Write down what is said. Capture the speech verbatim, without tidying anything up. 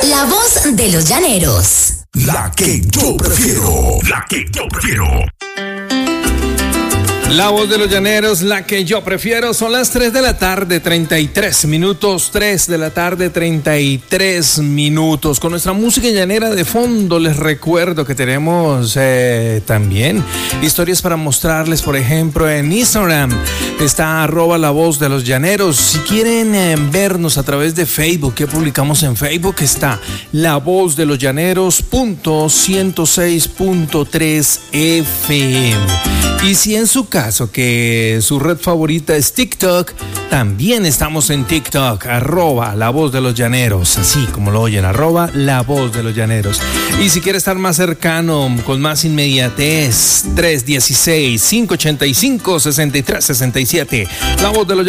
La voz de los llaneros. La que yo prefiero. La que yo prefiero. La voz de los llaneros, la que yo prefiero. Son las tres de la tarde, treinta y tres minutos. tres de la tarde, treinta y tres minutos. Con nuestra música llanera de fondo, les recuerdo que tenemos eh, también historias para mostrarles. Por ejemplo, en Instagram está arroba la voz de los llaneros. Si quieren eh, vernos a través de Facebook, ¿qué publicamos en Facebook? Está la voz de los llaneros punto ciento seis punto tres F M. Y si en su caso que su red favorita es TikTok, también estamos en TikTok, arroba la voz de los llaneros, así como lo oyen, arroba la voz de los llaneros. Y si quiere estar más cercano, con más inmediatez, tres uno seis, cinco ocho cinco, seis tres seis siete, la voz de los llaneros.